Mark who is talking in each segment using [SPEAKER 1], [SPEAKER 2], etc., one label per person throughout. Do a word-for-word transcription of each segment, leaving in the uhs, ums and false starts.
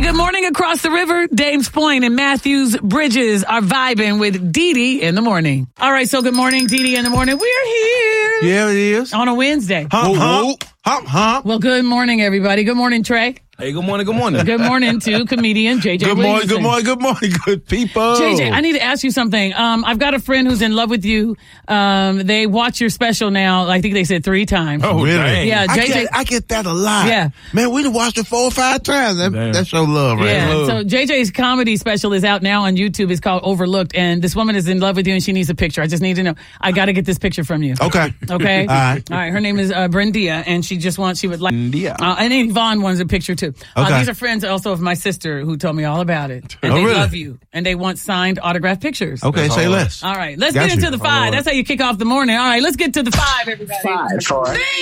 [SPEAKER 1] good morning across the river. Dames Point and Matthews Bridges are vibing with Dee Dee in the morning. All right, so good morning, Dee Dee in the morning. We're here.
[SPEAKER 2] Yeah, it is.
[SPEAKER 1] On a Wednesday.
[SPEAKER 2] Hump, hump, hump, hump.
[SPEAKER 1] Well, good morning, everybody. Good morning, Trey.
[SPEAKER 3] Hey, good morning, good morning.
[SPEAKER 1] Good morning to comedian J J
[SPEAKER 2] Good morning,
[SPEAKER 1] Williamson.
[SPEAKER 2] good morning, good morning, good people.
[SPEAKER 1] J J, I need to ask you something. Um, I've got a friend who's in love with you. Um, they watch your special now. I think they said three times.
[SPEAKER 2] Oh, really?
[SPEAKER 3] Dang.
[SPEAKER 1] Yeah,
[SPEAKER 2] I
[SPEAKER 1] J J.
[SPEAKER 2] get, I get that a lot.
[SPEAKER 1] Yeah.
[SPEAKER 2] Man, we done watched it four or five times. That, that's your love, right?
[SPEAKER 1] Yeah,
[SPEAKER 2] Love.
[SPEAKER 1] so J J's comedy special is out now on YouTube. It's called Overlooked, and this woman is in love with you, and she needs a picture. I just need to know. I got to get this picture from you.
[SPEAKER 2] Okay.
[SPEAKER 1] Okay?
[SPEAKER 2] All right.
[SPEAKER 1] All right. Her name is uh, Brendia, and she just wants, she would like.
[SPEAKER 3] Brendia.
[SPEAKER 1] Uh, and then Yvonne wants a picture, too. Uh,
[SPEAKER 2] Okay.
[SPEAKER 1] These are friends also of my sister who told me all about it. And
[SPEAKER 2] Oh,
[SPEAKER 1] they
[SPEAKER 2] really?
[SPEAKER 1] love you, and they want signed autographed pictures.
[SPEAKER 2] Okay,
[SPEAKER 3] That's
[SPEAKER 2] say
[SPEAKER 3] all right.
[SPEAKER 2] less.
[SPEAKER 1] All right, let's
[SPEAKER 2] Got
[SPEAKER 1] get
[SPEAKER 2] you.
[SPEAKER 1] into the five. That's how you kick off the morning. All right, let's get to the five, everybody.
[SPEAKER 4] Five, four.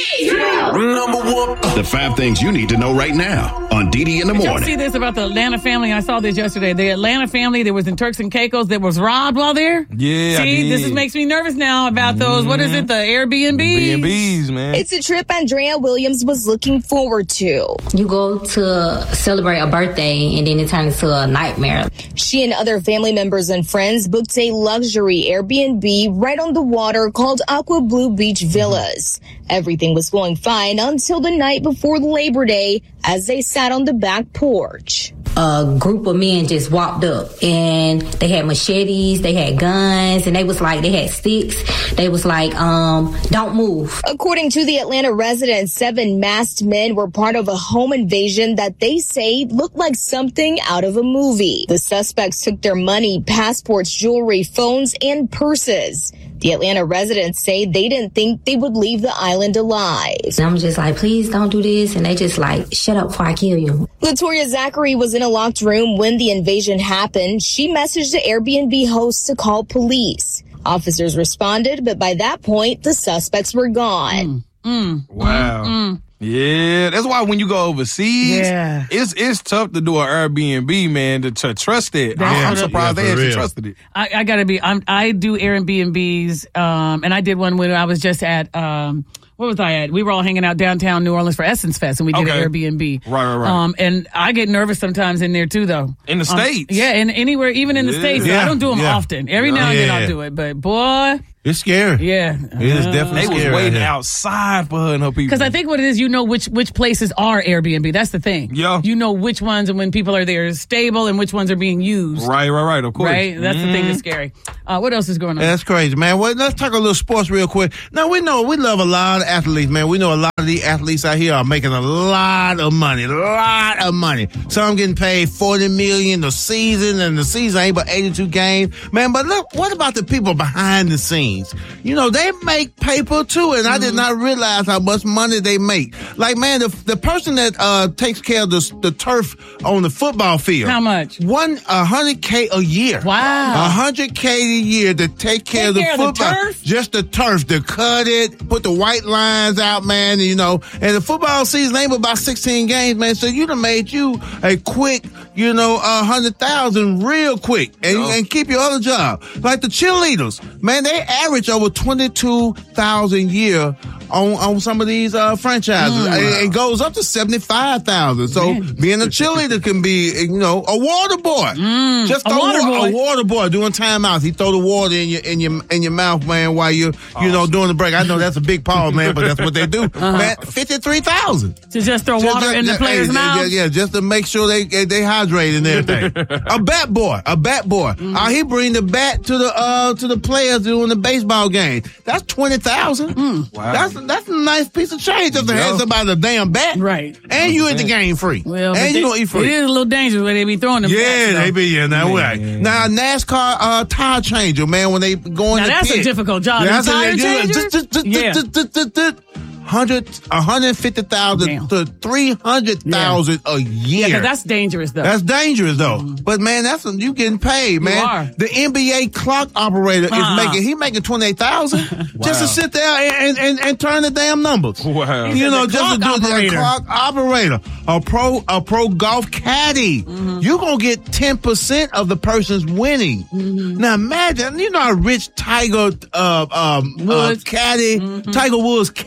[SPEAKER 2] Number one.
[SPEAKER 5] The five things you need to know right now on Dee Dee in the
[SPEAKER 1] Did y'all
[SPEAKER 5] morning.
[SPEAKER 1] see this about the Atlanta family? I saw this yesterday. The Atlanta family that was in Turks and Caicos that was robbed while there.
[SPEAKER 3] Yeah, I
[SPEAKER 1] See, this
[SPEAKER 3] did.
[SPEAKER 1] is, makes me nervous now about those. What is it? The Airbnb?
[SPEAKER 3] B and B's, man.
[SPEAKER 4] It's a trip Andrea Williams was looking forward to.
[SPEAKER 6] You go to celebrate a birthday and then it turns into a nightmare.
[SPEAKER 4] She and other family members and friends booked a luxury Airbnb right on the water called Aqua Blue Beach Villas. Everything was going fine until the night before Labor Day as they sat on the back porch.
[SPEAKER 6] A group of men just walked up and they had machetes, they had guns, and they was like, they had sticks. They was like, um, don't move.
[SPEAKER 4] According to the Atlanta residents, seven masked men were part of a home invasion that they say looked like something out of a movie. The suspects took their money, passports, jewelry, phones, and purses. The Atlanta residents say they didn't think they would leave the island alive.
[SPEAKER 6] And I'm just like, please don't do this. And they just like, shut up before I kill you.
[SPEAKER 4] Latoya Zachary was in a locked room when the invasion happened. She messaged the Airbnb host to call police. Officers responded, but by that point, the suspects were gone.
[SPEAKER 1] Mm,
[SPEAKER 3] Wow.
[SPEAKER 1] Mm, mm.
[SPEAKER 3] Yeah, that's why when you go overseas,
[SPEAKER 1] Yeah.
[SPEAKER 3] it's it's tough to do an Airbnb, man, to, to trust it.
[SPEAKER 1] That's
[SPEAKER 3] I'm
[SPEAKER 1] what-
[SPEAKER 3] surprised
[SPEAKER 2] Yeah,
[SPEAKER 3] they
[SPEAKER 2] for
[SPEAKER 3] actually
[SPEAKER 2] real.
[SPEAKER 3] trusted it.
[SPEAKER 1] I, I gotta be. I'm, I do Airbnbs, um, and I did one when I was just at. Um, what was I at? We were all hanging out downtown New Orleans for Essence Fest, and we did
[SPEAKER 3] Okay.
[SPEAKER 1] an Airbnb.
[SPEAKER 3] Right, right, right.
[SPEAKER 1] Um, and I get nervous sometimes in there too, though.
[SPEAKER 3] In the
[SPEAKER 1] Um,
[SPEAKER 3] States?
[SPEAKER 1] yeah, and anywhere, even in the
[SPEAKER 3] Yeah.
[SPEAKER 1] states. I
[SPEAKER 2] Yeah,
[SPEAKER 1] don't do them
[SPEAKER 2] yeah.
[SPEAKER 1] often. Every now and then
[SPEAKER 2] Yeah.
[SPEAKER 1] I'll do it, but boy,
[SPEAKER 2] It's scary.
[SPEAKER 1] yeah,
[SPEAKER 2] It is definitely
[SPEAKER 3] They was
[SPEAKER 2] scary.
[SPEAKER 3] waiting
[SPEAKER 2] out here.
[SPEAKER 3] outside for her and her people.
[SPEAKER 1] Because I think what it is, you know which which places are Airbnb. That's the thing.
[SPEAKER 3] Yeah.
[SPEAKER 1] You know which ones, and when people are there, is stable, and which ones are being used.
[SPEAKER 3] Right, right, right, of course.
[SPEAKER 1] Right. That's the thing that's scary. Uh, what else is going on?
[SPEAKER 2] That's crazy, man. Well, let's talk a little sports real quick. Now, we know, we love a lot of athletes, man. We know a lot of the athletes out here are making a lot of money, a lot of money. Some getting paid forty million dollars a season, and the season ain't but eighty-two games. Man, but look, what about the people behind the scenes? You know, they make paper too, and I did not realize how much money they make. Like, man, the, the person that uh, takes care of the, the turf on the football field.
[SPEAKER 1] How much?
[SPEAKER 2] One, a hundred K a year.
[SPEAKER 1] Wow.
[SPEAKER 2] A hundred K a year to take care
[SPEAKER 1] Take
[SPEAKER 2] of the
[SPEAKER 1] care of the
[SPEAKER 2] football.
[SPEAKER 1] turf?
[SPEAKER 2] Just the turf, to cut it, put the white lines out, man, you know. And the football season ain't but about sixteen games, man. So you done made you a quick, you know, a hundred thousand real quick. And,
[SPEAKER 3] Yeah.
[SPEAKER 2] and keep your other job. Like the cheerleaders, man, they average over twenty-two thousand a year on, on some of these uh, franchises.
[SPEAKER 1] Mm.
[SPEAKER 2] It, it goes up to seventy-five thousand. So being a cheerleader can be, you know, a water boy. Just
[SPEAKER 1] Mm. a
[SPEAKER 2] throw
[SPEAKER 1] water
[SPEAKER 2] wa-
[SPEAKER 1] boy.
[SPEAKER 2] A water boy doing timeouts. He throw the water in your in your in your mouth, man, while you you know doing the break. I know that's a big pause, man, but that's what they do. Man, fifty-three thousand.
[SPEAKER 1] To just throw
[SPEAKER 2] Just-
[SPEAKER 1] water in the
[SPEAKER 2] just-
[SPEAKER 1] player's
[SPEAKER 2] hey,
[SPEAKER 1] mouth?
[SPEAKER 2] Yeah, yeah, just to make sure they they hydrate and everything. A bat boy, a bat boy.
[SPEAKER 1] Mm-hmm.
[SPEAKER 2] Uh, he bring the bat to the uh to the players during the baseball game. That's twenty thousand.
[SPEAKER 1] Mm.
[SPEAKER 3] Wow.
[SPEAKER 2] That's that's a nice piece of change just to
[SPEAKER 3] Yeah.
[SPEAKER 2] hand somebody a damn bat.
[SPEAKER 1] Right.
[SPEAKER 2] And you at the game free.
[SPEAKER 1] Well, but
[SPEAKER 2] and you
[SPEAKER 1] they-
[SPEAKER 2] gonna eat free.
[SPEAKER 1] It is a little dangerous where they be throwing them.
[SPEAKER 2] Yeah,
[SPEAKER 1] bats,
[SPEAKER 2] they
[SPEAKER 1] though.
[SPEAKER 2] be in that way. Now, NASCAR uh, tire changer, man, when they go in
[SPEAKER 1] Now,
[SPEAKER 2] the
[SPEAKER 1] that's a
[SPEAKER 2] pit.
[SPEAKER 1] difficult job.
[SPEAKER 2] Yeah,
[SPEAKER 1] Them
[SPEAKER 2] that's what
[SPEAKER 1] tire
[SPEAKER 2] they do.
[SPEAKER 1] changers?
[SPEAKER 2] Just- just-
[SPEAKER 1] Yeah.
[SPEAKER 2] just- just- just- just- Hundred, a hundred fifty thousand
[SPEAKER 1] Damn.
[SPEAKER 2] to three hundred thousand a year.
[SPEAKER 1] Yeah, 'cause that's dangerous, though.
[SPEAKER 2] That's dangerous, though. But man, that's you getting paid, man.
[SPEAKER 1] are.
[SPEAKER 2] The N B A clock operator
[SPEAKER 1] Uh-uh.
[SPEAKER 2] is making he making twenty eight thousand just to
[SPEAKER 3] Wow.
[SPEAKER 2] sit there and, and, and turn the damn numbers.
[SPEAKER 3] Wow.
[SPEAKER 1] He
[SPEAKER 2] You
[SPEAKER 1] said
[SPEAKER 2] know,
[SPEAKER 1] the
[SPEAKER 2] just to
[SPEAKER 1] clock
[SPEAKER 2] do the
[SPEAKER 1] operator.
[SPEAKER 2] clock operator, a pro a pro golf caddy.
[SPEAKER 1] Mm-hmm.
[SPEAKER 2] You gonna get ten percent of the person's winning.
[SPEAKER 1] Mm-hmm.
[SPEAKER 2] Now imagine, you know how rich Tiger uh, um, uh,
[SPEAKER 1] Woods.
[SPEAKER 2] caddy,
[SPEAKER 1] Mm-hmm.
[SPEAKER 2] Tiger Woods caddy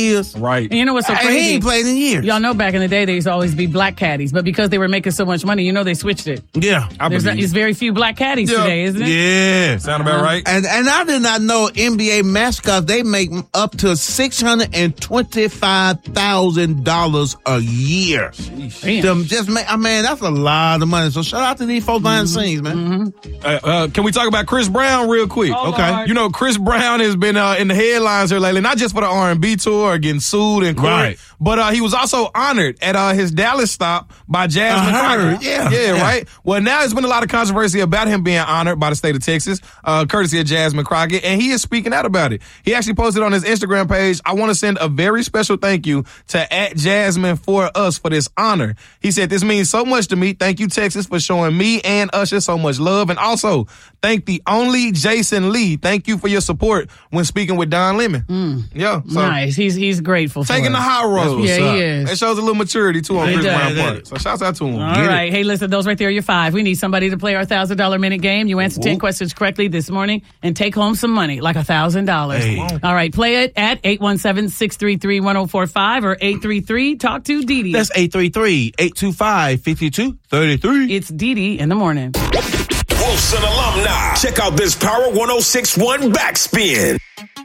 [SPEAKER 2] years.
[SPEAKER 3] Right.
[SPEAKER 1] And you know what's so
[SPEAKER 2] And
[SPEAKER 1] crazy?
[SPEAKER 2] he ain't played in years.
[SPEAKER 1] Y'all know back in the day, there used to always be black caddies, but because they were making so much money, you know they switched it.
[SPEAKER 2] Yeah.
[SPEAKER 3] I
[SPEAKER 1] There's,
[SPEAKER 3] believe.
[SPEAKER 1] there's very few black caddies
[SPEAKER 3] Yeah.
[SPEAKER 1] today, isn't it?
[SPEAKER 2] Yeah.
[SPEAKER 3] Sound about right?
[SPEAKER 2] And and I did not know N B A mascots, they make up to six hundred twenty-five thousand dollars a year.
[SPEAKER 1] Damn.
[SPEAKER 2] Them just make, I mean, that's a lot of money. So shout out to these folks behind the scenes, man.
[SPEAKER 3] Uh, uh, can we talk about Chris Brown real quick?
[SPEAKER 1] Oh,
[SPEAKER 2] Okay.
[SPEAKER 1] Lord.
[SPEAKER 3] You know, Chris Brown has been uh, in the headlines here lately, not just for the R and B tour or getting sued in court,
[SPEAKER 2] Right.
[SPEAKER 3] but uh, he was also honored at uh, his Dallas stop by Jasmine
[SPEAKER 2] I heard,
[SPEAKER 3] Crockett.
[SPEAKER 2] yeah.
[SPEAKER 3] yeah,
[SPEAKER 2] Yeah.
[SPEAKER 3] right? Well, now there's been a lot of controversy about him being honored by the state of Texas, uh, courtesy of Jasmine Crockett, and he is speaking out about it. He actually posted on his Instagram page, I want to send a very special thank you to at Jasmine for us for this honor. He said, this means so much to me. Thank you, Texas, for showing me and Usher so much love. And also, thank the only Jason Lee. Thank you for your support when speaking with Don Lemon. Yeah. So
[SPEAKER 1] Nice. He's he's grateful for
[SPEAKER 3] taking
[SPEAKER 1] it.
[SPEAKER 3] the high road.
[SPEAKER 1] Yeah, he
[SPEAKER 2] up.
[SPEAKER 1] is.
[SPEAKER 3] It shows a little maturity, too, on
[SPEAKER 1] It
[SPEAKER 3] Chris
[SPEAKER 1] does.
[SPEAKER 3] Brown's
[SPEAKER 2] It
[SPEAKER 3] part.
[SPEAKER 2] does.
[SPEAKER 3] So shouts out to him.
[SPEAKER 1] All
[SPEAKER 2] Get it.
[SPEAKER 1] right. Hey, listen, those right there are your five. We need somebody to play our one thousand dollars minute game. You answer ten questions correctly this morning and take home some money, like one thousand dollars.
[SPEAKER 2] Hey.
[SPEAKER 1] All right. Play it at eight one seven, six three three, one zero four five or eight three three, talk to Dee Dee.
[SPEAKER 2] That's eight three three, eight two five, five two three three.
[SPEAKER 1] It's Dee Dee in the morning.
[SPEAKER 7] Wilson alumni. Check out this Power one oh six one backspin.